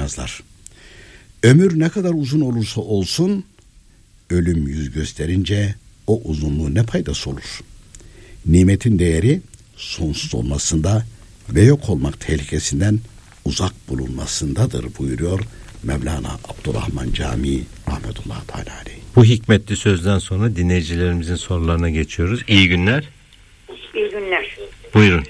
etmezler. Ömür ne kadar uzun olursa olsun, ölüm yüz gösterince o uzunluğu ne faydası olur? Nimetin değeri sonsuz olmasında ve yok olmak tehlikesinden uzak bulunmasındadır buyuruyor Mevlana Abdurrahman Camii rahmetullahi teala aleyh. Bu hikmetli sözden sonra dinleyicilerimizin sorularına geçiyoruz. İyi günler. İyi günler. Buyurun.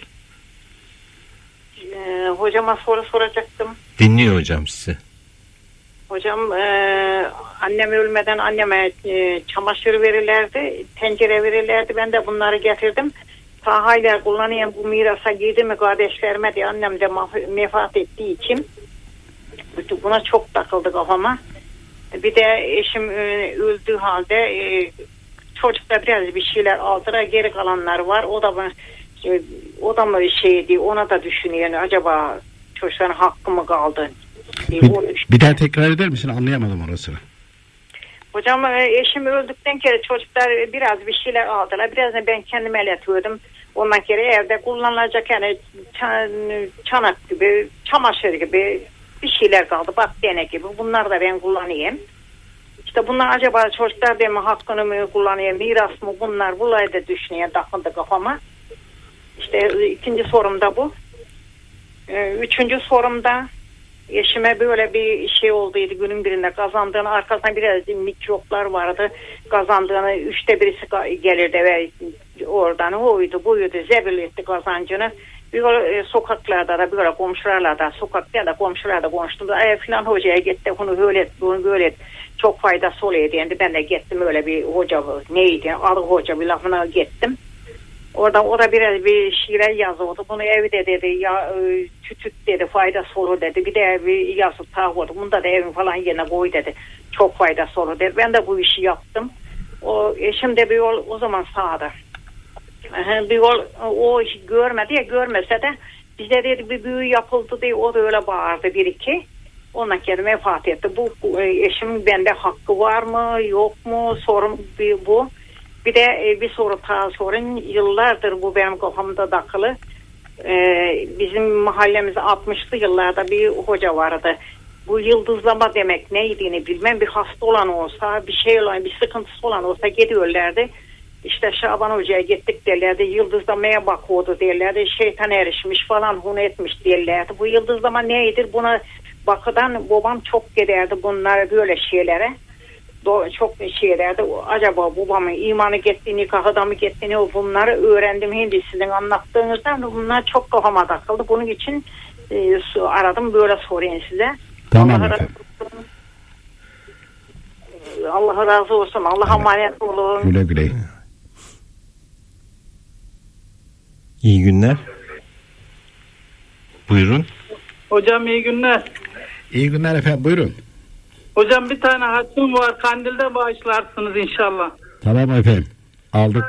Hocama soru soracaktım. Dinliyor hocam sizi. Hocam annem ölmeden anneme çamaşır verirlerdi, tencere verirlerdi. Ben de bunları getirdim. Ta hala kullanayım, bu mirasa girdi mi kardeşlerime diye, annem de vefat ettiği için buna çok takıldı kafama. Bir de eşim öldüğü halde çocuklar biraz bir şeyler aldılar, geri kalanlar var. O da mı şeydi, ona da düşünüyor. Acaba çocukların hakkı mı kaldı? Bir daha tekrar eder misin? Anlayamadım orasını. Hocam eşim öldükten kere çocuklar biraz bir şeyler aldılar. Biraz da ben kendim el etiyordum. Ondan kere evde kullanılacak yani çanak gibi, çamaşır gibi bir şeyler kaldı. Battaniye gibi. Bunlar da ben kullanayım. İşte bunlar acaba çocuklar benim hakkını mı kullanıyor, miras mı, bunlar bunları da düşünüyor, takıldı kafama. İşte ikinci sorum da bu. Üçüncü sorumda eşime böyle bir şey olduydu, günün birinde kazandığını, arkasından biraz mikroplar vardı, kazandığını 1/3'isi gelirdi ve oradan oydu buydu, zebil etti kazancını. Böyle sokaklarda da böyle komşularla da, sokakta da komşularla konuştum. Filan hocaya gitti, bunu böyle et, bunu böyle et, çok faydası oluyor diye. Ben de gittim, öyle bir hoca neydi, adı hoca bir lafına gittim. Orada o da biraz bir şeyler yazıyordu. Bunu evde dedi ya, tütüt dedi, faydası olur dedi. Bir de bir yazıp tavrıyordum. Bunda da evin falan yerine koy dedi. Çok faydası olur dedi. Ben de bu işi yaptım. O eşim de bir yol o zaman sağdı. Bir yol o işi görmedi ya, görmese de bize dedi bir büyü yapıldı diye, o da öyle bağırdı bir iki. Ondan kendime vefat etti. Bu eşimin bende hakkı var mı yok mu sorun bu. Bir de bir soru daha sorun. Yıllardır bu benim kafamda takılı. Bizim mahallemizde 60'lı yıllarda bir hoca vardı. Bu yıldızlama demek neydiğini bilmem. Bir hasta olan olsa, bir şey olan, bir sıkıntısı olan olsa gidiyorlardı. İşte Şaban Hoca'ya gittik derlerdi. Yıldızlamaya bakıyordu derlerdi. Şeytan erişmiş falan, bunu etmiş derlerdi. Bu yıldızlama neydir? Buna bakıdan babam çok giderdi bunlara, böyle şeylere. Çok şeylerdi. Acaba babamın imanı gitti, nikahı mı gitti, bunları öğrendim şimdi sizin anlattığınızdan. Bunlar çok kafama takıldı. Bunun için aradım, böyle sorayım size. Tamam efendim. Allah razı olsun. Allah'a emanet olun. Güle güle. İyi günler. Buyurun. Hocam iyi günler. İyi günler efendim, buyurun. Hocam bir tane haccım var. Kandil'de bağışlarsınız inşallah. Tamam efendim, aldık.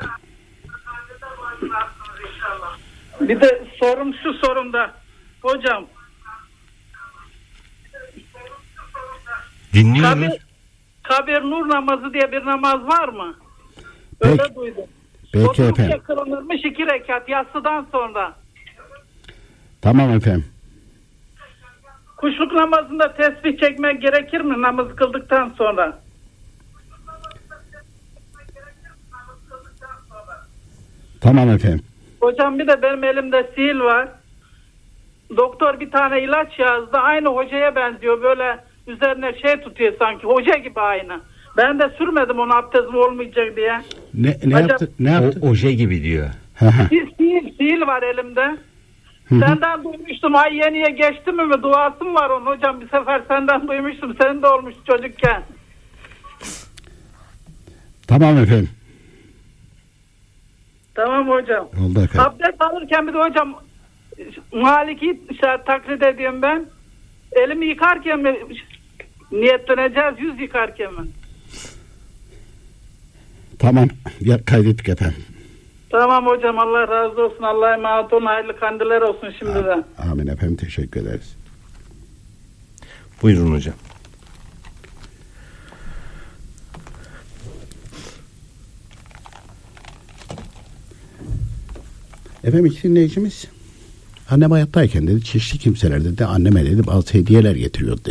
Bir de sorum şu sorumda. Hocam. Dinliyoruz. Kabir nur namazı diye bir namaz var mı? Öyle Peki. duydum. Peki Oturup efendim. kılınırmış 2 rekat yatsıdan sonra. Tamam efendim. Kuşluk namazında tesbih çekmek gerekir mi namaz kıldıktan sonra? Tamam efendim. Hocam bir de benim elimde sil var. Doktor bir tane ilaç yazdı. Aynı hocaya benziyor. Böyle üzerine şey tutuyor sanki. Hoca gibi aynı. Ben de sürmedim onu, abdestim olmayacak diye. Ne yaptı? Ne yaptı? Oje gibi diyor. Sil var elimde. Senden duymuştum. Ay yeniye geçti mi duasım var onun hocam. Bir sefer senden duymuştum. Senin de olmuş çocukken. Tamam efendim. Tamam hocam. Oldu efendim. Abdest alırken bir de hocam Maliki taklit ediyorum ben. Elimi yıkarken mi niyetleneceğiz, yüz yıkarken mi? Tamam, kaydettik efendim. Tamam hocam, Allah razı olsun. Allah'a emanet olun. Hayırlı kandiller olsun şimdiden. Amin efendim, teşekkür ederiz. Buyurun hocam. Efendim, iki dinleyicimiz annem hayattayken dedi, çeşitli kimseler dedi anneme dedi bazı hediyeler getiriyordu dedi.